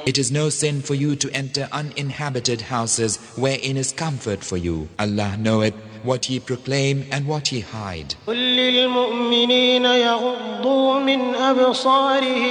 It is no sin for you to enter uninhabited houses wherein is comfort for you. Allah knoweth what ye proclaim and what ye hide. قل للمؤمنين يغضوا من أبصارهم